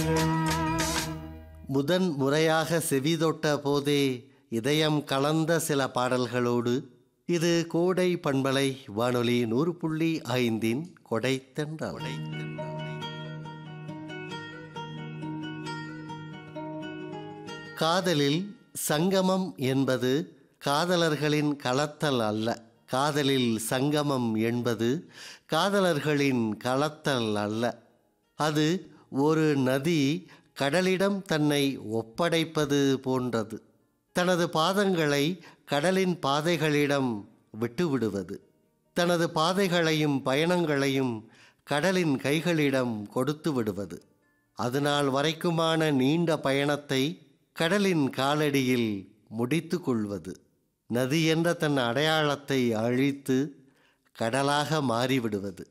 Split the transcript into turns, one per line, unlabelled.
முதன் முறையாக செவிதொட்ட போதே இதயம் கலந்த சில பாடல்களோடு இது கோடை பண்பலை வானொலி 100.5 கொடைத்தென்றல். காதலில் சங்கமம் என்பது காதலர்களின் கலத்தல் அல்ல. காதலில் சங்கமம் என்பது காதலர்களின் கலத்தல் அல்ல. அது ஒரு நதி கடலிடம் தன்னை ஒப்படைப்பது போன்றது. தனது பாதங்களை கடலின் பாதைகளிடம் விட்டுவிடுவது, தனது பாதைகளையும் பயணங்களையும் கடலின் கைகளிடம் கொடுத்து விடுவது, அதுநாள் வரைக்குமான நீண்ட பயணத்தை கடலின் காலடியில் முடித்து கொள்வது, நதி என்ற தன் அடையாளத்தை அழித்து கடலாக மாறிவிடுவது.